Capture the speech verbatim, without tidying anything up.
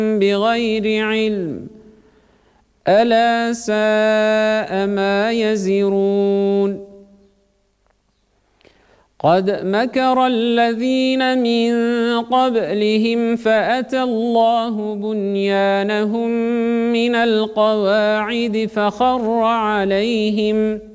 بغير علم ألا ساء ما يزرون قد مكر الذين من قبلهم فأتى الله بنيانهم من القواعد فخر عليهم